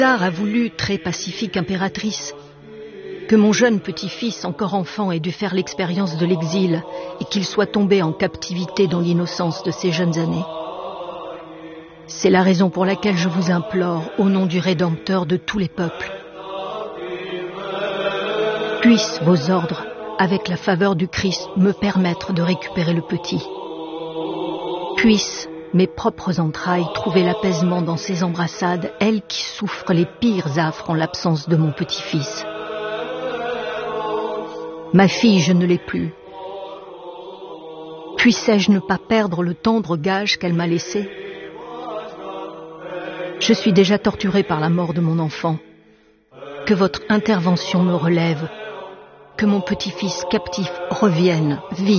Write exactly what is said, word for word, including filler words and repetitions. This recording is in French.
Tsar a voulu, très pacifique impératrice, que mon jeune petit-fils, encore enfant, ait dû faire l'expérience de l'exil et qu'il soit tombé en captivité dans l'innocence de ses jeunes années. C'est la raison pour laquelle je vous implore, au nom du Rédempteur de tous les peuples, puissent vos ordres, avec la faveur du Christ, me permettre de récupérer le petit. Puissent mes propres entrailles trouver l'apaisement dans ces embrassades, elles qui souffrent les pires affres en l'absence de mon petit-fils. Ma fille, je ne l'ai plus. Puissais-je ne pas perdre le tendre gage qu'elle m'a laissé? Je suis déjà torturée par la mort de mon enfant. Que votre intervention me relève, que mon petit-fils captif revienne, vive.